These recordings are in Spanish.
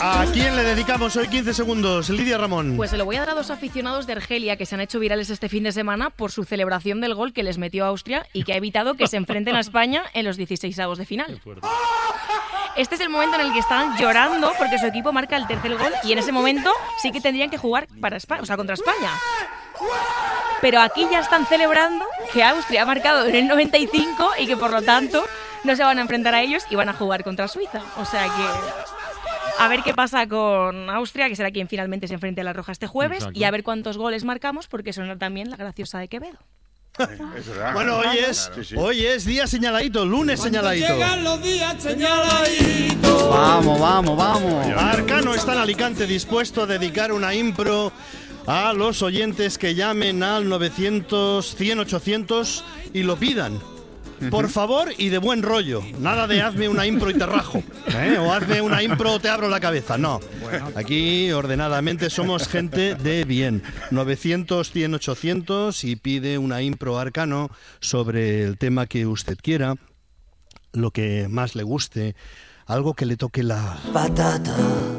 ¿A quién le dedicamos hoy 15 segundos? Lidia Ramón. Pues se lo voy a dar a dos aficionados de Argelia que se han hecho virales este fin de semana por su celebración del gol que les metió a Austria y que ha evitado que se enfrenten a España en los 16avos de final. Este es el momento en el que están llorando porque su equipo marca el tercer gol y en ese momento sí que tendrían que jugar para España, o sea, contra España. Pero aquí ya están celebrando que Austria ha marcado en el 95 y que por lo tanto no se van a enfrentar a ellos y van a jugar contra Suiza. O sea que a ver qué pasa con Austria, que será quien finalmente se enfrente a la Roja este jueves. Exacto. Y a ver cuántos goles marcamos, porque suena también la graciosa de Quevedo. Bueno, hoy es día señaladito, lunes señaladito. Llegan los días señaladitos. Vamos. Arcano está en Alicante dispuesto a dedicar una impro a los oyentes que llamen al 900 100 800 y lo pidan. Por favor y de buen rollo. Nada de hazme una impro y te rajo, o hazme una impro o te abro la cabeza. No. Aquí ordenadamente somos gente de bien. 900 100 800 y pide una impro Arcano sobre el tema que usted quiera, lo que más le guste, algo que le toque la patata.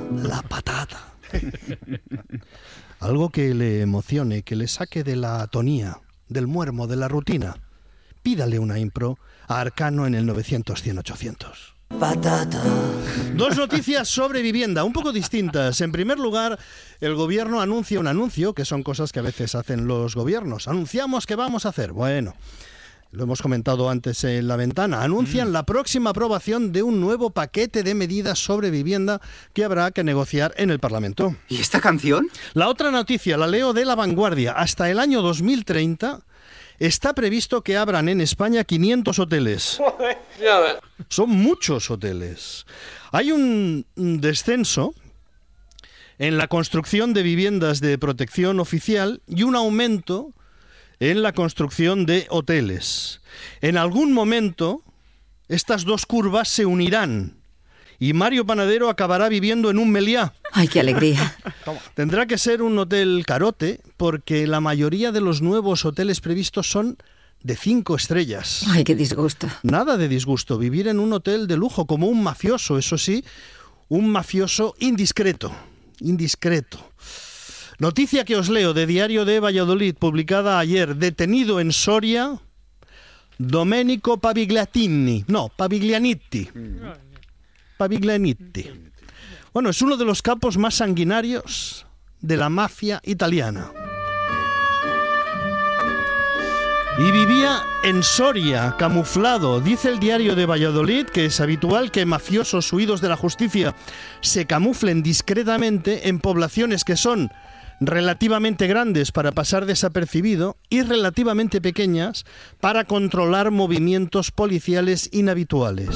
Algo que le emocione, que le saque de la atonía, del muermo, de la rutina. Pídale una impro a Arcano en el 900 100 800. Patata. Dos noticias sobre vivienda, un poco distintas. En primer lugar, el gobierno anuncia un anuncio, que son cosas que a veces hacen los gobiernos. Anunciamos que vamos a hacer. Bueno, lo hemos comentado antes en la ventana. Anuncian la próxima aprobación de un nuevo paquete de medidas sobre vivienda que habrá que negociar en el Parlamento. ¿Y esta canción? La otra noticia la leo de La Vanguardia. Hasta el año 2030... está previsto que abran en España 500 hoteles. Son muchos hoteles. Hay un descenso en la construcción de viviendas de protección oficial y un aumento en la construcción de hoteles. En algún momento, estas dos curvas se unirán y Mario Panadero acabará viviendo en un Meliá. ¡Ay, qué alegría! Tendrá que ser un hotel carote, porque la mayoría de los nuevos hoteles previstos son de 5 estrellas. ¡Ay, qué disgusto! Nada de disgusto, vivir en un hotel de lujo, como un mafioso, eso sí, un mafioso indiscreto. Noticia que os leo de Diario de Valladolid, publicada ayer. Detenido en Soria, Domenico Paviglianitti. Bueno, es uno de los capos más sanguinarios de la mafia italiana. Y vivía en Soria, camuflado. Dice el Diario de Valladolid que es habitual que mafiosos huidos de la justicia se camuflen discretamente en poblaciones que son relativamente grandes para pasar desapercibido y relativamente pequeñas para controlar movimientos policiales inhabituales.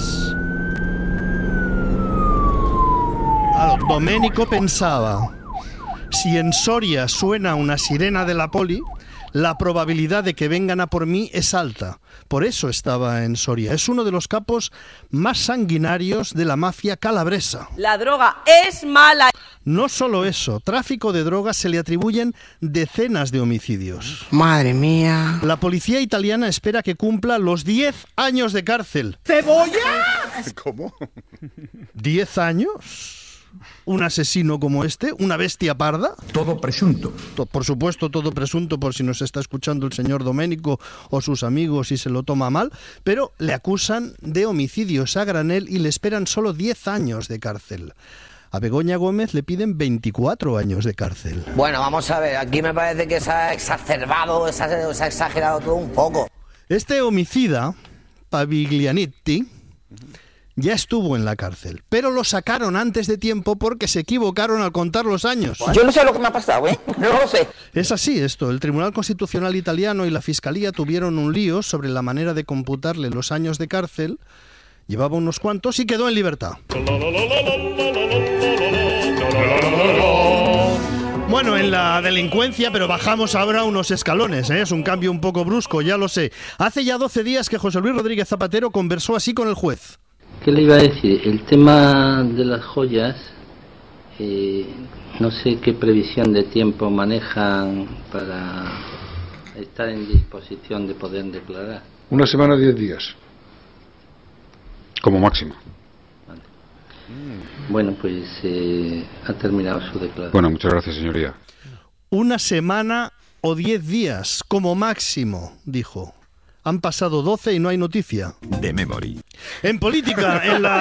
Domenico pensaba, si en Soria suena una sirena de la poli, la probabilidad de que vengan a por mí es alta. Por eso estaba en Soria. Es uno de los capos más sanguinarios de la mafia calabresa. La droga es mala. No solo eso, tráfico de drogas se le atribuyen decenas de homicidios. ¡Madre mía! La policía italiana espera que cumpla los 10 años de cárcel. ¡Cebolla! ¿Cómo? ¿10 años? ¿Un asesino como este? ¿Una bestia parda? Todo presunto. Por supuesto, todo presunto, por si nos está escuchando el señor Domenico o sus amigos y se lo toma mal, pero le acusan de homicidios a granel y le esperan solo 10 años de cárcel. A Begoña Gómez le piden 24 años de cárcel. Bueno, vamos a ver, aquí me parece que se ha exacerbado, se ha exagerado todo un poco. Este homicida, Paviglianitti, ya estuvo en la cárcel, pero lo sacaron antes de tiempo porque se equivocaron al contar los años. Yo no sé lo que me ha pasado, no lo sé. Es así esto, el Tribunal Constitucional italiano y la Fiscalía tuvieron un lío sobre la manera de computarle los años de cárcel, llevaba unos cuantos y quedó en libertad. Bueno, en la delincuencia, pero bajamos ahora unos escalones, es un cambio un poco brusco, ya lo sé. Hace ya 12 días que José Luis Rodríguez Zapatero conversó así con el juez. ¿Qué le iba a decir? El tema de las joyas, no sé qué previsión de tiempo manejan para estar en disposición de poder declarar. 1 semana, 10 días. Como máximo. Vale. Bueno, pues ha terminado su declaración. Bueno, muchas gracias, señoría. Una semana o 10 días, como máximo, dijo. Han pasado 12 y no hay noticia. De memory. En política,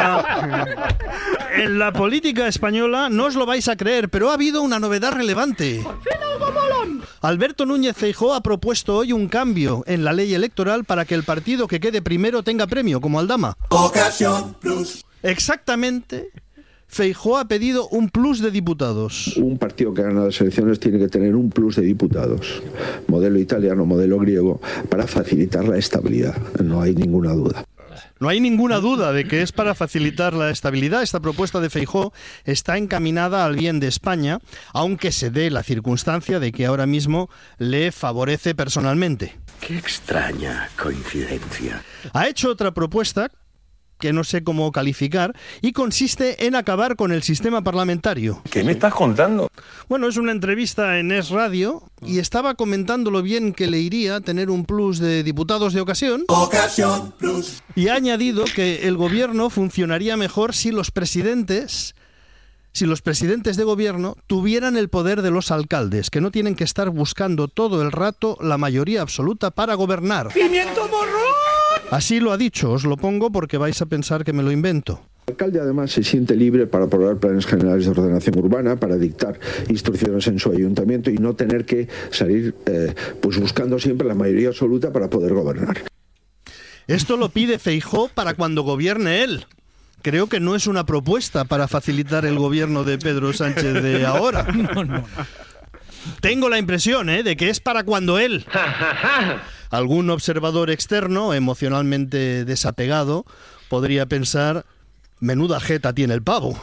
en la política española, no os lo vais a creer, pero ha habido una novedad relevante. ¡Por fin algo molón! Alberto Núñez Feijóo ha propuesto hoy un cambio en la ley electoral para que el partido que quede primero tenga premio, como Aldama. Ocasión Plus. Exactamente. Feijóo ha pedido un plus de diputados. Un partido que gana las elecciones tiene que tener un plus de diputados, modelo italiano, modelo griego, para facilitar la estabilidad, no hay ninguna duda. No hay ninguna duda de que es para facilitar la estabilidad. Esta propuesta de Feijóo está encaminada al bien de España, aunque se dé la circunstancia de que ahora mismo le favorece personalmente. Qué extraña coincidencia. Ha hecho otra propuesta que no sé cómo calificar, y consiste en acabar con el sistema parlamentario. ¿Qué me estás contando? Bueno, es una entrevista en Es Radio y estaba comentando lo bien que le iría tener un plus de diputados de ocasión. Ocasión Plus. Y ha añadido que el gobierno funcionaría mejor si los presidentes de gobierno tuvieran el poder de los alcaldes, que no tienen que estar buscando todo el rato la mayoría absoluta para gobernar. ¡Pimiento morrón! Así lo ha dicho, os lo pongo porque vais a pensar que me lo invento. El alcalde además se siente libre para aprobar planes generales de ordenación urbana, para dictar instrucciones en su ayuntamiento y no tener que salir pues buscando siempre la mayoría absoluta para poder gobernar. Esto lo pide Feijóo para cuando gobierne él. Creo que no es una propuesta para facilitar el gobierno de Pedro Sánchez de ahora. No. Tengo la impresión, de que es para cuando él. Algún observador externo, emocionalmente desapegado, podría pensar: menuda jeta tiene el pavo.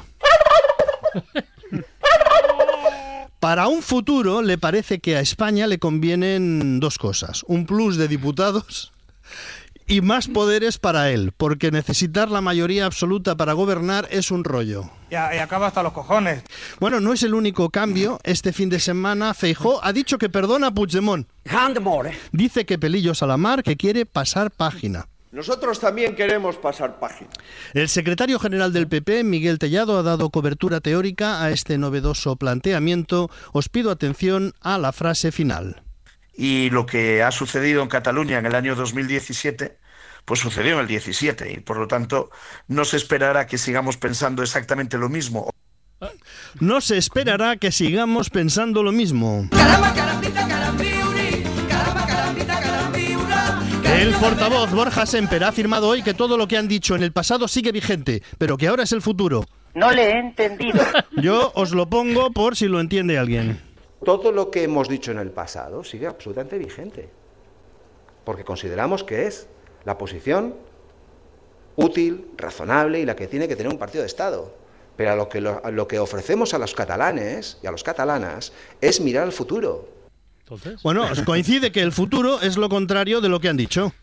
Para un futuro le parece que a España le convienen dos cosas: un plus de diputados y más poderes para él, porque necesitar la mayoría absoluta para gobernar es un rollo. Y acaba hasta los cojones. Bueno, no es el único cambio. Este fin de semana Feijóo ha dicho que perdona a Puigdemont. Dice que pelillos a la mar, que quiere pasar página. Nosotros también queremos pasar página. El secretario general del PP, Miguel Tellado, ha dado cobertura teórica a este novedoso planteamiento. Os pido atención a la frase final. Y lo que ha sucedido en Cataluña en el año 2017, pues sucedió en el 17, y por lo tanto no se esperará que sigamos pensando exactamente lo mismo. No se esperará que sigamos pensando lo mismo. El portavoz Borja Semper ha afirmado hoy que todo lo que han dicho en el pasado sigue vigente, pero que ahora es el futuro. No le he entendido. Yo os lo pongo por si lo entiende alguien. Todo lo que hemos dicho en el pasado sigue absolutamente vigente, porque consideramos que es la posición útil, razonable y la que tiene que tener un partido de Estado. Pero lo que ofrecemos a los catalanes y a las catalanas es mirar al futuro. ¿Entonces? Bueno, coincide que el futuro es lo contrario de lo que han dicho.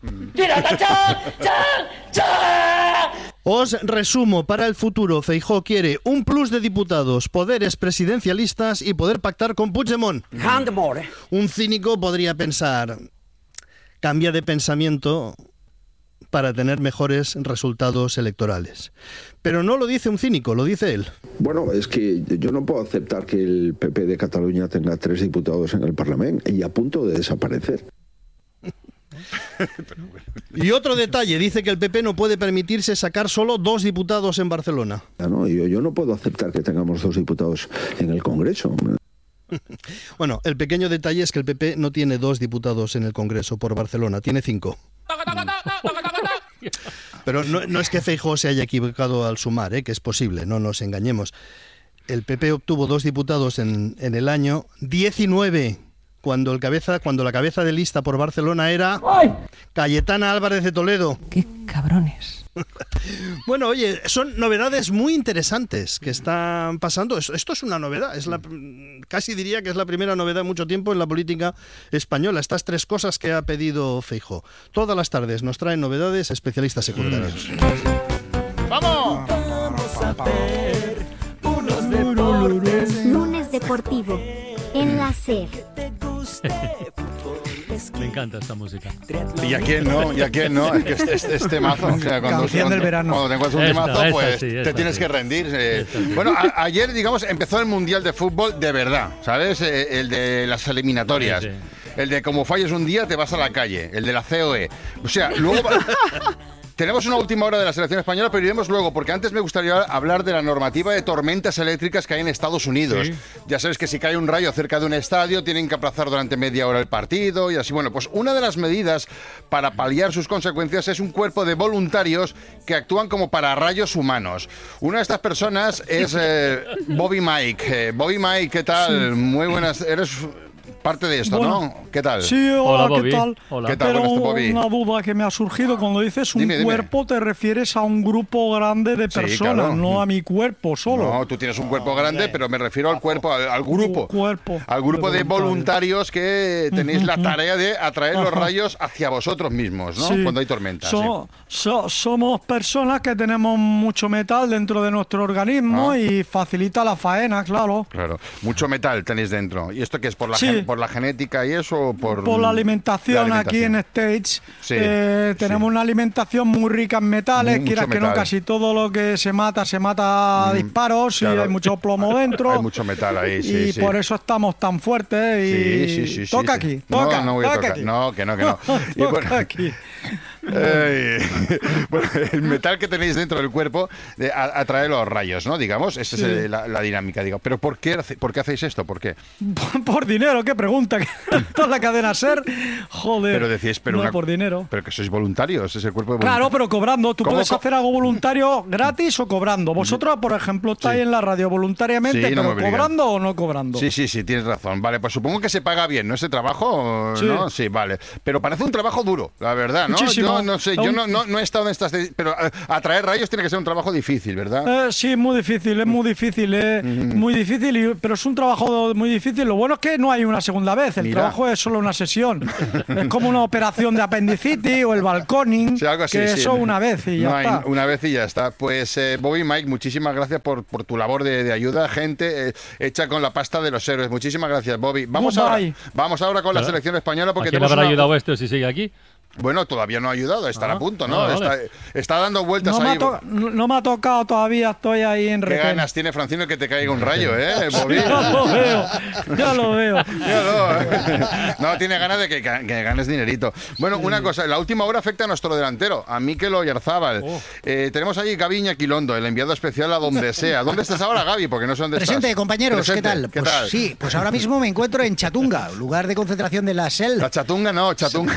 Os resumo, para el futuro Feijóo quiere un plus de diputados, poderes presidencialistas y poder pactar con Puigdemont. Un cínico podría pensar: cambia de pensamiento para tener mejores resultados electorales. Pero no lo dice un cínico, lo dice él. Bueno, es que yo no puedo aceptar que el PP de Cataluña tenga 3 diputados en el Parlamento y a punto de desaparecer. Y otro detalle, dice que el PP no puede permitirse sacar solo 2 diputados en Barcelona. No, yo no puedo aceptar que tengamos 2 diputados en el Congreso. Bueno, el pequeño detalle es que el PP no tiene 2 diputados en el Congreso por Barcelona, tiene 5. Pero no es que Feijóo se haya equivocado al sumar, que es posible, no nos engañemos. El PP obtuvo 2 diputados en el año 19, cuando la cabeza de lista por Barcelona era Cayetana Álvarez de Toledo. ¡Qué cabrones! Bueno, oye, son novedades muy interesantes que están pasando. Esto es una novedad, casi diría que es la primera novedad en mucho tiempo en la política española. Estas 3 cosas que ha pedido Feijóo. Todas las tardes nos traen novedades especialistas secundarios. ¡Vamos! Vamos a ver unos deportes. Lunes deportivo en la SER. encanta esta música. ¿Y a quién no? ¿Y a quién no? Es que este temazo. O sea, Canción del verano. Cuando te encuentras un temazo, pues te tienes que rendir. Bueno, ayer, digamos, empezó el Mundial de Fútbol de verdad, ¿sabes? El de las eliminatorias. Sí. El de como falles un día te vas a la calle. El de la COE. O sea, luego... Tenemos una última hora de la selección española, pero iremos luego, porque antes me gustaría hablar de la normativa de tormentas eléctricas que hay en Estados Unidos. Sí. Ya sabes que si cae un rayo cerca de un estadio, tienen que aplazar durante media hora el partido y así. Bueno, pues una de las medidas para paliar sus consecuencias es un cuerpo de voluntarios que actúan como pararrayos humanos. Una de estas personas es Bobby Mike. Bobby Mike, ¿qué tal? Sí. Muy buenas. Eres... parte de esto, bueno, ¿no? ¿Qué tal? Sí, hola, ¿qué tal? Hola. ¿Qué tal? Pero Buenas, Bobby. Una duda que me ha surgido. Cuando dices un cuerpo, te refieres a un grupo grande de personas, sí, claro. No a mi cuerpo solo. No, tú tienes un cuerpo grande, pero me refiero al cuerpo, al grupo. Al grupo de voluntarios que tenéis la tarea de atraer los rayos hacia vosotros mismos, ¿no? Sí. Cuando hay tormentas. Somos personas que tenemos mucho metal dentro de nuestro organismo y facilita la faena, claro. Claro, mucho metal tenéis dentro. ¿Y esto qué es? ¿Por la genética y eso? Por la alimentación aquí en States. Sí, tenemos una alimentación muy rica en metales, quieras que no, casi todo lo que se mata a disparos, claro. Y hay mucho plomo dentro. Hay mucho metal ahí, sí. Y por eso estamos tan fuertes y sí, toca aquí, toca. No voy a tocar. Aquí. No, que no. Y bueno, aquí. Bueno, el metal que tenéis dentro del cuerpo atrae los rayos, ¿no? Digamos, esa es la dinámica, digo. Pero ¿por qué hacéis esto? ¿Por qué? Por dinero, qué pregunta. Toda la cadena SER, joder. Pero decís, por dinero. Pero que sois voluntarios, es el cuerpo de Claro, pero cobrando. Tú puedes hacer algo voluntario gratis o cobrando. Vosotros, por ejemplo, estáis en la radio voluntariamente, pero ¿cobrando o no cobrando? Sí, tienes razón. Vale, pues supongo que se paga bien, ¿no? Ese trabajo, ¿no? Sí, vale. Pero parece un trabajo duro, la verdad, ¿no? Muchísimo. No sé, yo no he estado en estas... Pero atraer rayos tiene que ser un trabajo difícil, ¿verdad? Sí, es muy difícil, muy difícil, pero es un trabajo muy difícil. Lo bueno es que no hay una segunda vez, el trabajo es solo una sesión. Es como una operación de apendicitis o el balconing, algo así, que eso una vez y ya está. Una vez y ya está. Pues Bobby Mike, muchísimas gracias por tu labor de ayuda, gente hecha con la pasta de los héroes. Muchísimas gracias, Bobby. Vamos ahora con la selección española, porque ¿a quién le habrá ayudado esto si sigue aquí? Bueno, todavía no ha ayudado, estará a punto, ¿no? Vale. Está dando vueltas ahí. No me ha tocado todavía, estoy ahí en retén. ¿Qué ganas tiene Francino que te caiga un rayo, Bobby? Ya lo veo. No, tiene ganas de que ganes dinerito. Bueno, una cosa, la última hora afecta a nuestro delantero, a Mikel Oyarzábal. Tenemos allí Gaby Iñaquilondo, el enviado especial a donde sea. ¿Dónde estás ahora, Gaby? Porque no sé dónde estás. Presente, compañeros, ¿qué tal? Sí, pues ahora mismo me encuentro en Chatunga, lugar de concentración de la SEL. La Chatunga no, Chatunga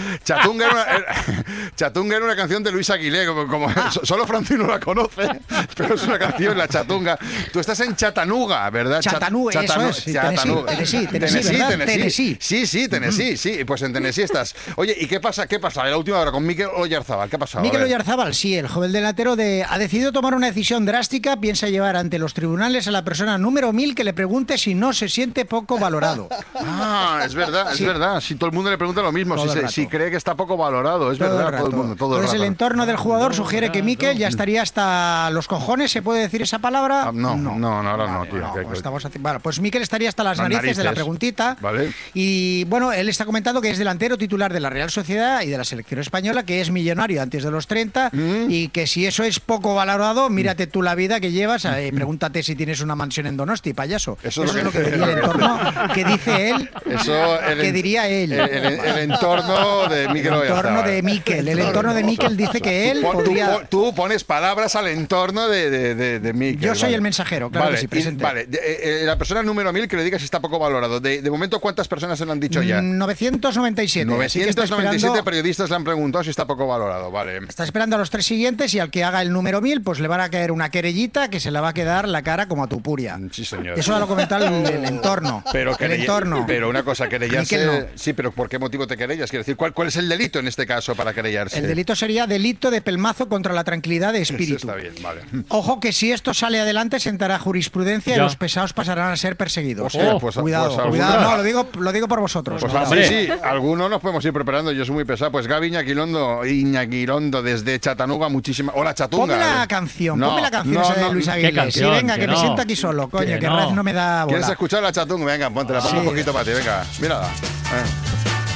era una canción de Luis Aguilé, solo Francino la conoce, pero es una canción, la Chatunga. Tú estás en Chattanooga, ¿verdad? Chattanooga, eso es. Tennessee. Sí, Tennessee, sí. Pues en Tennessee estás. Oye, ¿y qué pasa? En la última hora con Mikel Oyarzábal, ¿qué ha pasado? Mikel Oyarzábal, sí, el joven delantero ha decidido tomar una decisión drástica, piensa llevar ante los tribunales a la persona número 1000 que le pregunte si no se siente poco valorado. Es verdad. Si todo el mundo le pregunta lo mismo, si cree que está poco valorado, es verdad, todo el mundo. Entonces el entorno del jugador sugiere que Mikel ya estaría hasta los cojones, ¿se puede decir esa palabra? No, ahora no, tío. Pues Mikel estaría hasta las narices de la preguntita. Vale. Y bueno, él está comentando que es delantero titular de la Real Sociedad y de la selección española, que es millonario antes de los 30 y que si eso es poco valorado, mírate tú la vida que llevas, pregúntate si tienes una mansión en Donosti, payaso. Eso es lo que diría el entorno, que dice él, que diría él. El entorno de Mikel Oyarzábal. El entorno de Mikel dice que él podría... Tú pones palabras al entorno de Mikel. Yo soy el mensajero, claro que sí, presente. La persona número 1000 que le diga si está poco valorado. De momento, ¿cuántas personas se lo han dicho ya? 997. 997 periodistas le han preguntado si está poco valorado, vale. Está esperando a los 3 siguientes y al que haga el número 1000, pues le van a caer una querellita que se le va a quedar la cara como a Tupuria. Sí, señor. Eso lo ha comentado el entorno. Pero una cosa, querellarse... Sí, pero ¿por qué motivo te querellas? Quiero decir, ¿cuál es el delito en este caso para querellarse? El delito sería delito de pelmazo contra la tranquilidad de espíritu. Eso está bien, vale. Ojo que si esto sale adelante sentará jurisprudencia y los pesados pasarán a ser perseguidos. Cuidado, no, lo digo por vosotros. Sí, algunos nos podemos ir preparando, yo soy muy pesado. Pues Gaby Iñaquilondo desde Chattanooga, muchísimas... Hola, Chatunga. Ponme la canción esa de Luis Aguilé. Sí, venga, que me siento aquí solo, coño, que Raz no me da bola. ¿Quieres escuchar la Chatunga? Venga, ponte un poquito para ti, venga, mírala.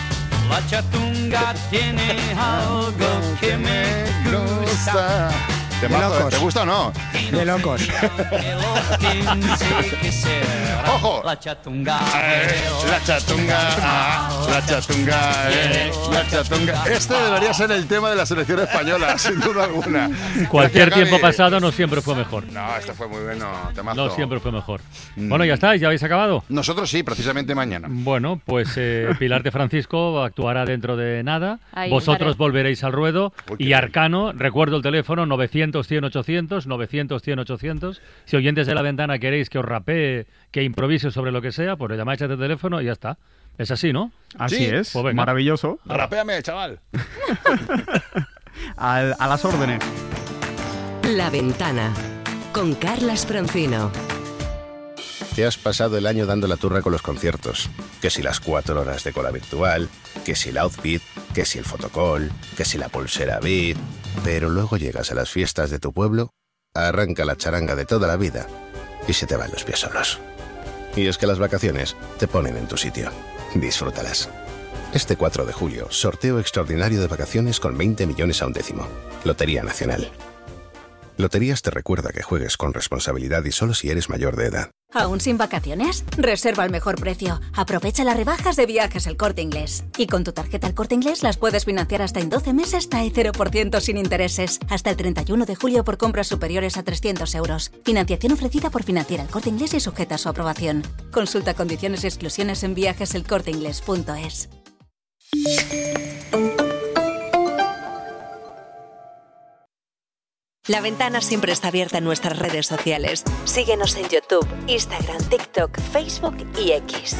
La chatunga tiene algo que me gusta. ¿Te gusta o no? De locos. ¡Ojo! La chatunga. La chatunga. La chatunga. La chatunga. Este debería ser el tema de la selección española, sin duda alguna. Cualquier tiempo pasado no siempre fue mejor. No, este fue muy bueno. Temazo. No siempre fue mejor. Bueno, ya estáis, ya habéis acabado. Nosotros sí, precisamente mañana. Bueno, pues Pilar de Francisco actuará dentro de nada. Ahí, Vosotros estaré. volveréis al ruedo. Y Arcano, recuerdo el teléfono 900-100-800, 900-100-800. Si oyentes de La Ventana queréis que os rapee, que improvise sobre lo que sea, pues llamáis a este teléfono y ya está. Es así, ¿no? Así Sí. es, Pues venga. maravilloso. Rapéame, chaval. A las órdenes. La Ventana con Carlas Francino. Te has pasado el año dando la turra con los conciertos. Que si las 4 horas de cola virtual, que si el outfit, que si el fotocall, que si la pulsera Beat. Pero luego llegas a las fiestas de tu pueblo, arranca la charanga de toda la vida y se te van los pies solos. Y es que las vacaciones te ponen en tu sitio. Disfrútalas. Este 4 de julio, sorteo extraordinario de vacaciones con 20 millones a un décimo. Lotería Nacional. Loterías te recuerda que juegues con responsabilidad y solo si eres mayor de edad. ¿Aún sin vacaciones? Reserva al mejor precio. Aprovecha las rebajas de Viajes El Corte Inglés. Y con tu tarjeta El Corte Inglés las puedes financiar hasta en 12 meses hasta el 0% sin intereses. Hasta el 31 de julio por compras superiores a 300 euros. Financiación ofrecida por Financiera El Corte Inglés y sujeta a su aprobación. Consulta condiciones y exclusiones en viajeselcorteingles.es. La Ventana siempre está abierta en nuestras redes sociales. Síguenos en YouTube, Instagram, TikTok, Facebook y X.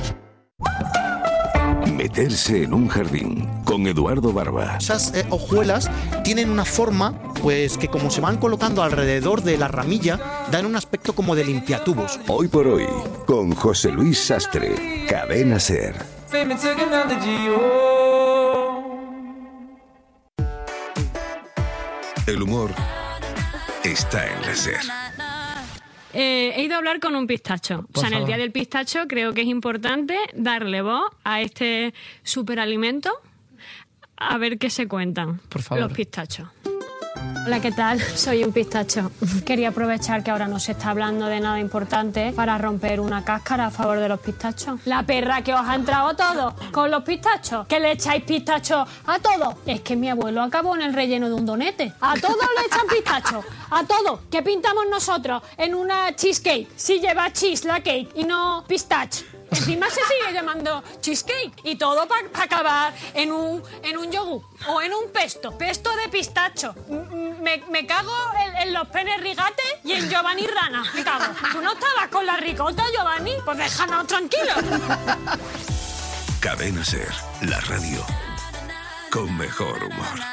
Meterse en un jardín con Eduardo Barba. Esas hojuelas tienen una forma, pues que como se van colocando alrededor de la ramilla, dan un aspecto como de limpiatubos. Hoy por hoy, con José Luis Sastre, Cadena SER. El humor está en la SER. He ido a hablar con un pistacho. Por En el favor. Día del Pistacho creo que es importante darle voz a este superalimento, a ver qué se cuentan Por favor. los pistachos. Hola, ¿qué tal? Soy un pistacho. Quería aprovechar que ahora no se está hablando de nada importante para romper una cáscara a favor de los pistachos. La perra que os ha entrado todo con los pistachos, que le echáis pistachos a todo. Es que mi abuelo acabó en el relleno de un donete. A todo le echan pistachos, a todo. ¿Qué pintamos nosotros en una cheesecake? Si lleva cheese la cake y no pistache. Encima se sigue llamando cheesecake y todo para acabar en un yogur o en un pesto de pistacho. Me cago en los penes rigate y en Giovanni Rana. Me cago. ¿Tú no estabas con la ricota, Giovanni? Pues déjanos tranquilos. Cadena SER, la radio con mejor humor.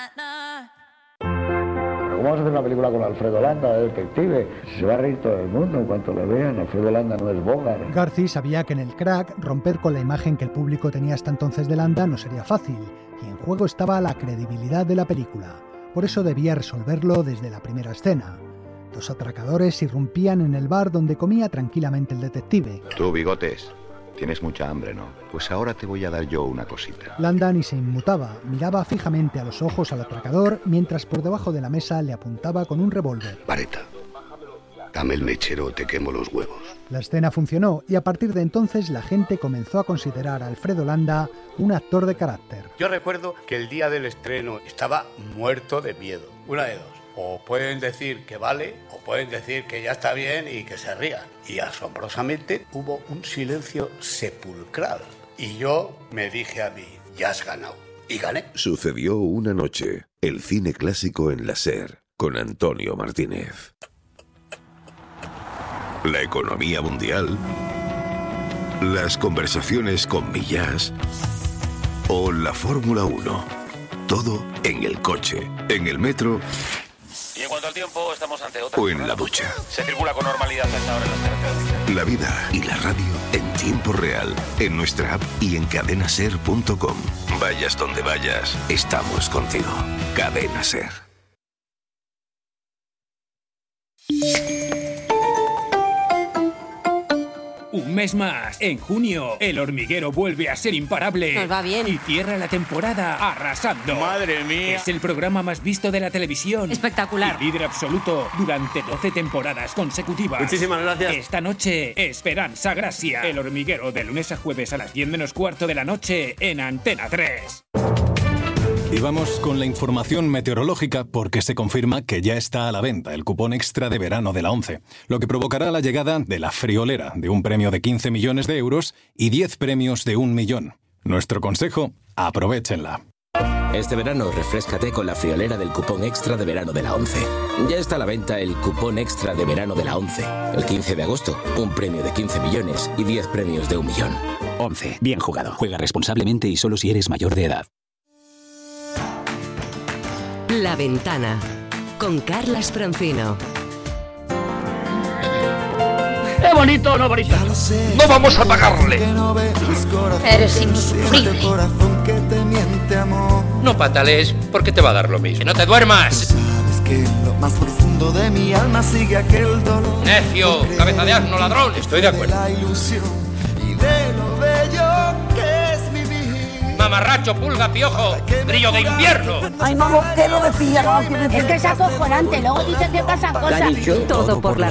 ¿Cómo vas a hacer una película con Alfredo Landa, de detective? Se va a reír todo el mundo en cuanto lo vean. Alfredo Landa no es Bogart. Garci sabía que en el crack romper con la imagen que el público tenía hasta entonces de Landa no sería fácil, y en juego estaba la credibilidad de la película. Por eso debía resolverlo desde la primera escena. Dos atracadores irrumpían en el bar donde comía tranquilamente el detective. Tú, Bigotes, tienes mucha hambre, ¿no? Pues ahora te voy a dar yo una cosita. Landa ni se inmutaba, miraba fijamente a los ojos al atracador mientras por debajo de la mesa le apuntaba con un revólver. Vareta, dame el mechero o te quemo los huevos. La escena funcionó y a partir de entonces la gente comenzó a considerar a Alfredo Landa un actor de carácter. Yo recuerdo que el día del estreno estaba muerto de miedo. Una de dos. O pueden decir que vale, o pueden decir que ya está bien y que se rían. Y asombrosamente hubo un silencio sepulcral. Y yo me dije a mí, ya has ganado. Y gané. Sucedió una noche, el cine clásico en la SER, con Antonio Martínez. La economía mundial, las conversaciones con Millás o la Fórmula 1. Todo en el coche, en el metro Y en cuanto al tiempo, estamos ante otra. o en la ducha. Se circula con normalidad a esta hora en las carreteras. La vida y la radio en tiempo real, en nuestra app y en cadenaser.com. Vayas donde vayas, estamos contigo. Cadena SER. un mes más. En junio, El Hormiguero vuelve a ser imparable. Nos va bien. Y cierra la temporada arrasando. Madre mía. Es el programa más visto de la televisión. Espectacular. Y líder absoluto durante 12 temporadas consecutivas. Muchísimas gracias. Esta noche, Esperanza Gracia. El Hormiguero, de lunes a jueves a las 10 menos cuarto de la noche en Antena 3. Y vamos con la información meteorológica porque se confirma que ya está a la venta el cupón extra de verano de la ONCE, lo que provocará la llegada de la friolera de un premio de 15 millones de euros y 10 premios de 1 millón. Nuestro consejo, aprovéchenla. Este verano refréscate con la friolera del cupón extra de verano de la ONCE. Ya está a la venta el cupón extra de verano de la ONCE. El 15 de agosto, un premio de 15 millones y 10 premios de 1 millón. ONCE. Bien jugado. Juega responsablemente y solo si eres mayor de edad. La Ventana, con Carlas Francino. ¡Qué bonito, no bonito! ¡No vamos a pagarle! Eres insufrible. No patales, porque te va a dar lo mismo. ¡Que no te duermas! Sabes que lo más profundo de mi alma sigue aquel dolor. ¡Necio! ¡Cabeza de asno, ladrón! Estoy de acuerdo. La ilusión y de lo bello que es vivir. Mamarracho, pulga, piojo, brillo de invierno. Ay, no, ¿qué lo decía? No, es que es acojonante. Luego dices que pasan cosas. Todo por la